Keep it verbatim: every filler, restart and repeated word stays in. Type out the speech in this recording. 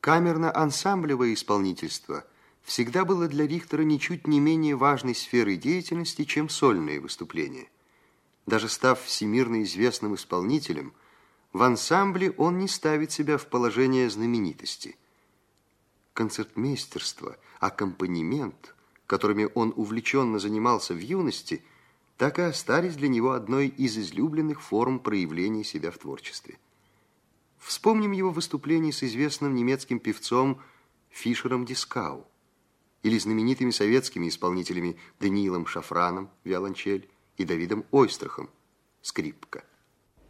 Камерно-ансамблевое исполнительство всегда было для Рихтера ничуть не менее важной сферой деятельности, чем сольные выступления. Даже став всемирно известным исполнителем, в ансамбле он не ставит себя в положение знаменитости. Концертмейстерство, аккомпанемент, которыми он увлеченно занимался в юности, так и остались для него одной из излюбленных форм проявления себя в творчестве. Вспомним его выступление с известным немецким певцом Фишером Дискау или знаменитыми советскими исполнителями Даниилом Шафраном, виолончель, и Давидом Ойстрахом, скрипка.